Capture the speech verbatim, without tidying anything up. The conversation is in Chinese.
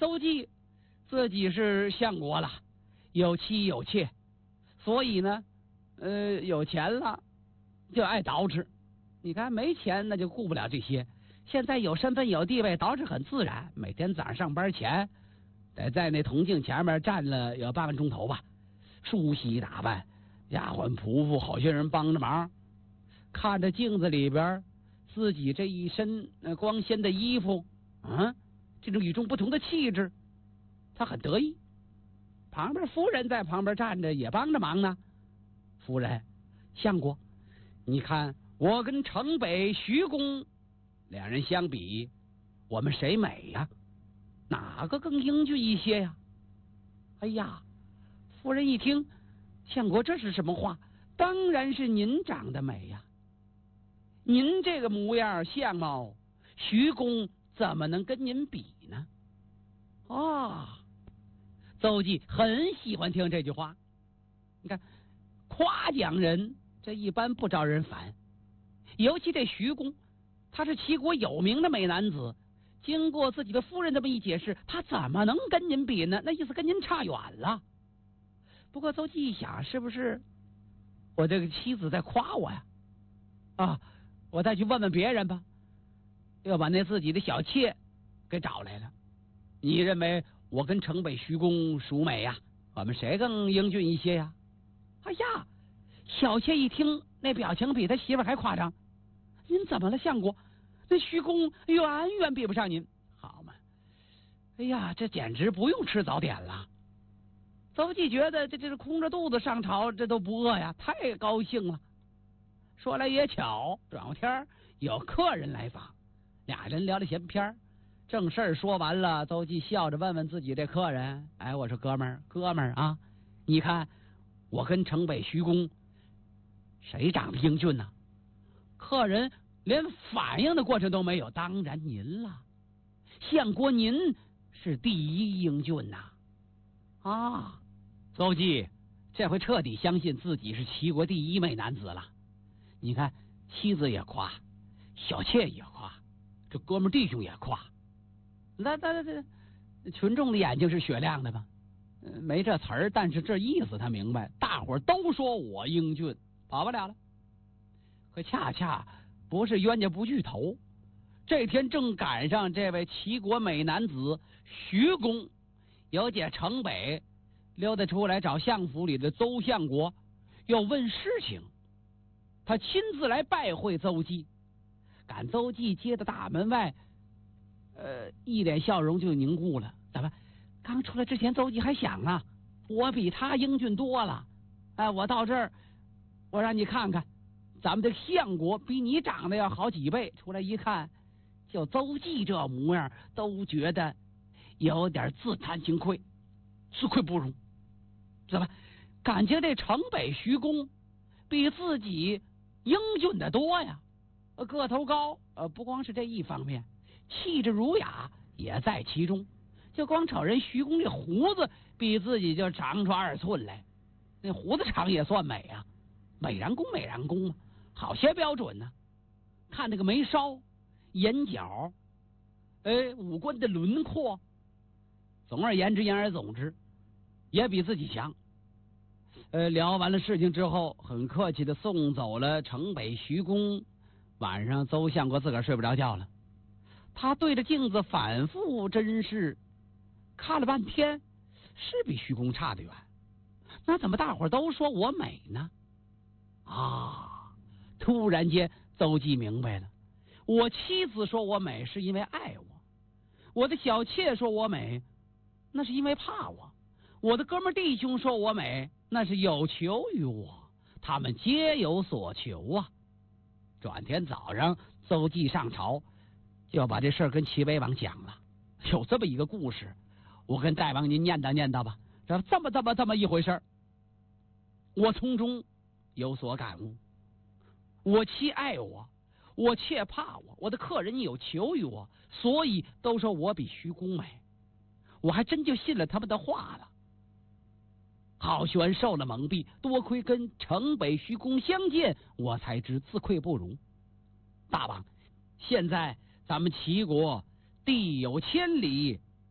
邹忌自己是相国了，有妻有妾，所以呢，呃，有钱了就爱捯饬。你看没钱那就顾不了这些。现在有身份有地位，捯饬很自然。每天早上上班前，得在那铜镜前面站了有半个钟头吧，梳洗打扮，丫鬟仆妇好些人帮着忙，看着镜子里边自己这一身呃光鲜的衣服，啊，这种与众不同的气质，他很得意。旁边夫人在旁边站着也帮着忙呢。夫人，相国，你看我跟城北徐公两人相比，我们谁美呀？哪个更英俊一些呀？哎呀，夫人一听，相国这是什么话？当然是您长得美呀！您这个模样相貌，徐公怎么能跟您比呢？啊，邹忌很喜欢听这句话。你看，夸奖人这一般不招人烦，尤其这徐公，他是齐国有名的美男子。经过自己的夫人这么一解释，他怎么能跟您比呢？那意思跟您差远了。不过邹忌一想，是不是我这个妻子在夸我呀？啊，我再去问问别人吧。又把那自己的小妾给找来了。你认为我跟城北徐公孰美呀？我们谁更英俊一些呀？哎呀，小妾一听那表情比他媳妇还夸张。您怎么了，相国？那徐公远远比不上您，好嘛？哎呀，这简直不用吃早点了。邹忌觉得这这是空着肚子上朝，这都不饿呀，太高兴了。说来也巧，转过天有客人来访，俩人聊了闲篇。正事儿说完了，邹忌笑着问问自己这客人：“哎，我说哥们儿，哥们儿啊，你看我跟城北徐公谁长得英俊呢？”客人连反应的过程都没有。当然您了，相国您是第一英俊呐！啊，邹忌这回彻底相信自己是齐国第一美男子了。你看，妻子也夸，小妾也夸，这哥们弟兄也夸。那那那群众的眼睛是雪亮的吧？没这词儿，但是这意思他明白。大伙儿都说我英俊，跑不了了。可恰恰不是冤家不聚头，这天正赶上这位齐国美男子徐公有解城北溜达出来找相府里的邹相国，要问事情。他亲自来拜会邹忌，赶邹忌接到大门外，呃，一脸笑容就凝固了。怎么？刚出来之前，邹忌还想啊，我比他英俊多了。哎，我到这儿，我让你看看。咱们的相国比你长得要好几倍，出来一看，就邹忌这模样，都觉得有点自惭形愧，自愧不如，知道吧？感情这城北徐公比自己英俊的多呀，个头高，呃，不光是这一方面，气质儒雅也在其中。就光瞅人徐公这胡子比自己就长出二寸来，那胡子长也算美啊，美髯公美髯公嘛。好些标准呢、啊，看那个眉梢、眼角，哎，五官的轮廓，总而言之，言而总之，也比自己强。呃，聊完了事情之后，很客气的送走了城北徐公。晚上，邹相国自个儿睡不着觉了，他对着镜子反复珍视，看了半天，是比徐公差得远。那怎么大伙都说我美呢？啊！突然间，邹忌明白了，我妻子说我美是因为爱我，我的小妾说我美，那是因为怕我，我的哥们弟兄说我美，那是有求于我，他们皆有所求啊。转天早上，邹忌上朝，就把这事儿跟齐威王讲了。有这么一个故事，我跟大王您念叨念叨吧。这这么这么这么一回事儿，我从中有所感悟。我妻爱我，我妾怕我，我的客人有求于我，所以都说我比徐公美，我还真就信了他们的话了。好悬受了蒙蔽，多亏跟城北徐公相见，我才知自愧不如。大王，现在咱们齐国地有千里，